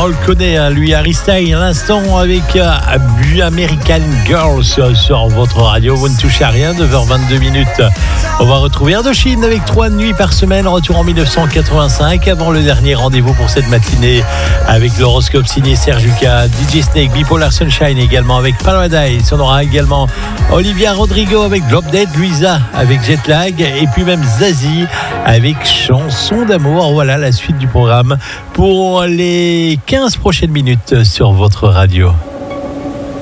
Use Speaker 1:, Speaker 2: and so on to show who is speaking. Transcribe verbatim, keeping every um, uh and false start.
Speaker 1: le connaît, hein, lui, Harry Styles, à l'instant avec euh, American Girls sur votre radio. Vous ne touchez à rien, neuf heures vingt-deux minutes. On va retrouver Indochine avec trois nuits par semaine, retour en dix-neuf cent quatre-vingt-cinq, avant le dernier rendez-vous pour cette matinée avec l'horoscope signé Serge Lucas, D J Snake, Bipolar Sunshine également avec Paradise. On aura également Olivia Rodrigo avec Drop Dead, Louisa avec Jetlag et puis même Zazie avec Chanson d'amour. Voilà la suite du programme pour les quinze prochaines minutes sur votre radio.